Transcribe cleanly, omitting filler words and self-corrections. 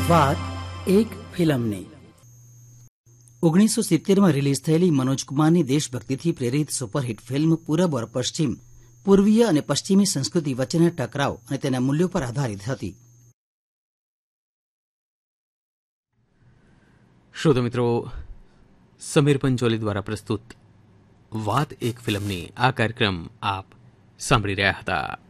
વાત એક ફિલ્મની 1970માં રિલીઝ થયેલી મનોજ કુમારની દેશભક્તિથી પ્રેરિત સુપરહિટ ફિલ્મ પૂરબ ઓર પશ્ચિમ પૂર્વીય અને પશ્ચિમી સંસ્કૃતિ વચ્ચેના ટકરાવ અને તેના મૂલ્યો પર આધારિત હતી. શ્રોતા મિત્રો, સમીર પંચોલી દ્વારા પ્રસ્તુત વાત એક ફિલ્મની આ કાર્યક્રમ આપ સાંભળી રહ્યા હતા.